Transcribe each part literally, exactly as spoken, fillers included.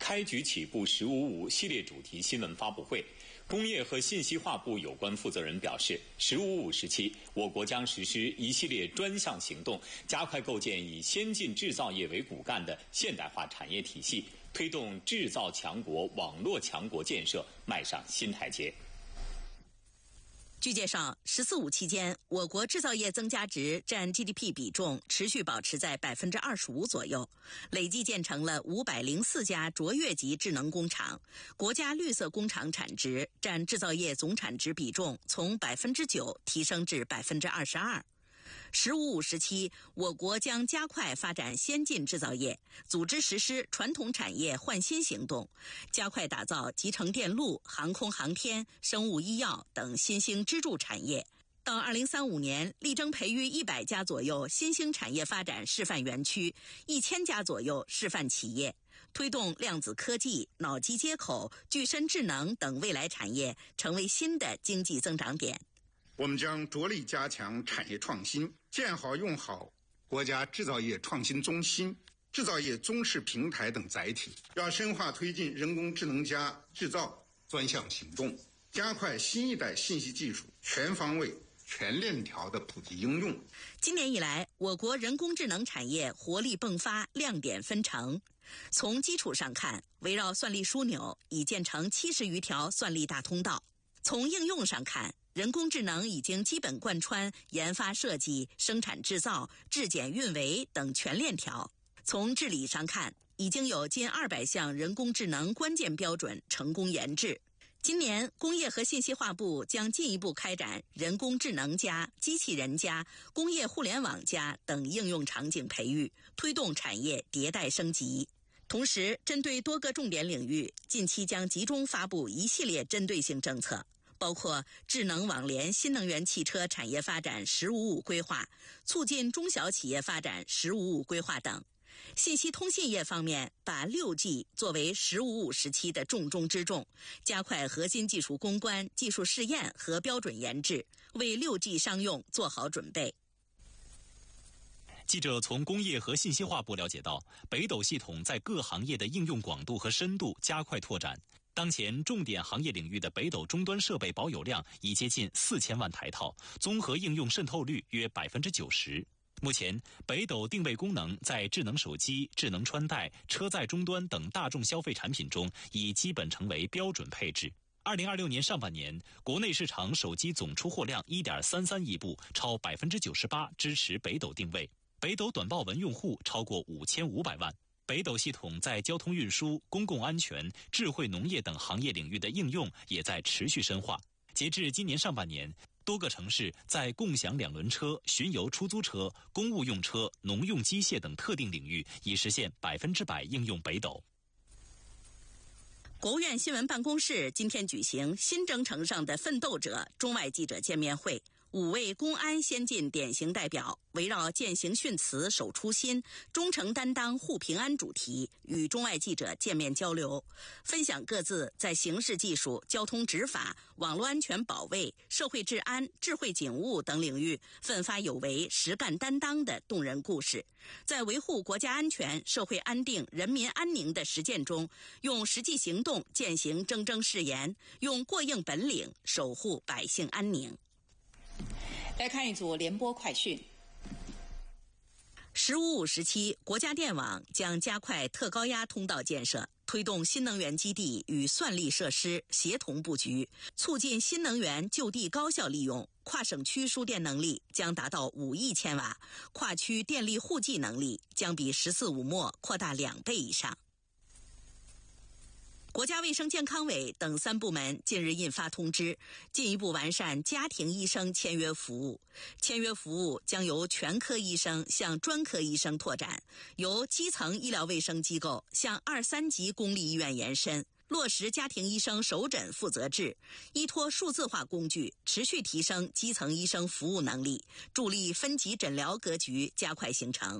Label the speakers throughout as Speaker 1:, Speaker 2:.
Speaker 1: 开局起步“十五五”系列主题新闻发布会。工业和信息化部有关负责人表示，“十五五”时期，我国将实施一系列专项行动，加快构建以先进制造业为骨干的现代化产业体系，推动制造强国、网络强国建设迈上新台阶。
Speaker 2: 据介绍，“十四五”期间，我国制造业增加值占 G D P 比重持续保持在 百分之二十五 左右，累计建成了五百零四家卓越级智能工厂，国家绿色工厂产值占制造业总产值比重从 百分之九 提升至 百分之二十二。十五五时期，我国将加快发展先进制造业，组织实施传统产业换新行动，加快打造集成电路、航空航天、生物医药等新兴支柱产业。到二零三五年，力争培育一百家左右新兴产业发展示范园区，一千家左右示范企业，推动量子科技、脑机接口、具身智能等未来产业成为新的经济增长点。
Speaker 3: 我们将着力加强产业创新，建好用好国家制造业创新中心、制造业综示平台等载体，要深化推进人工智能加制造专项行动，加快新一代信息技术全方位、全链条的普及应用。
Speaker 2: 今年以来，我国人工智能产业活力迸发，亮点纷呈。从基础上看，围绕算力枢纽已建成七十余条算力大通道；从应用上看，人工智能已经基本贯穿研发设计、生产制造、质检运维等全链条；从治理上看，已经有近二百项人工智能关键标准成功研制。今年，工业和信息化部将进一步开展人工智能加、机器人加、工业互联网加等应用场景培育，推动产业迭代升级。同时，针对多个重点领域，近期将集中发布一系列针对性政策，包括智能网联新能源汽车产业发展“十五五”规划、促进中小企业发展“十五五”规划等。信息通信业方面，把六 G 作为“十五五”时期的重中之重，加快核心技术攻关、技术试验和标准研制，为六 G 商用做好准备。
Speaker 4: 记者从工业和信息化部了解到，北斗系统在各行业的应用广度和深度加快拓展。当前重点行业领域的北斗终端设备保有量已接近四千万台套，综合应用渗透率约 百分之九十。目前，北斗定位功能在智能手机、智能穿戴、车载终端等大众消费产品中已基本成为标准配置。二零二六年上半年，国内市场手机总出货量 一点三三亿部，超 百分之九十八 支持北斗定位。北斗短报文用户超过五千五百万。北斗系统在交通运输、公共安全、智慧农业等行业领域的应用也在持续深化。截至今年上半年，多个城市在共享两轮车、巡游出租车、公务用车、农用机械等特定领域已实现百分之百应用北斗。
Speaker 2: 国务院新闻办公室今天举行新征程上的奋斗者中外记者见面会，五位公安先进典型代表围绕践行训词、守初心、忠诚担当护平安主题，与中外记者见面交流，分享各自在刑事技术、交通执法、网络安全保卫、社会治安、智慧警务等领域奋发有为、实干担当的动人故事，在维护国家安全、社会安定、人民安宁的实践中，用实际行动践行铮铮誓言，用过硬本领守护百姓安宁。
Speaker 5: 来看一组联播快讯。
Speaker 2: 十五五时期，国家电网将加快特高压通道建设，推动新能源基地与算力设施协同布局，促进新能源就地高效利用。跨省区输电能力将达到五亿千瓦，跨区电力互计能力将比十四五末扩大两倍以上。国家卫生健康委等三部门近日印发通知，进一步完善家庭医生签约服务。签约服务将由全科医生向专科医生拓展，由基层医疗卫生机构向二三级公立医院延伸，落实家庭医生首诊负责制，依托数字化工具，持续提升基层医生服务能力，助力分级诊疗格局加快形成。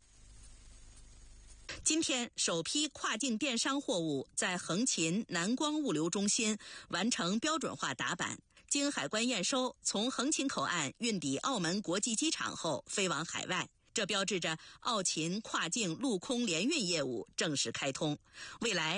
Speaker 2: 今天，首批跨境电商货物在横琴南光物流中心完成标准化打板，经海关验收，从横琴口岸运抵澳门国际机场后飞往海外。这标志着澳秦跨境陆空联运业务正式开通，未来